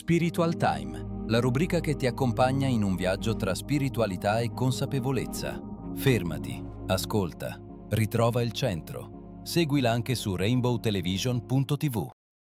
Spiritual Time, la rubrica che ti accompagna in un viaggio tra spiritualità e consapevolezza. Fermati, ascolta, ritrova il centro. Seguila anche su rainbowtelevision.tv.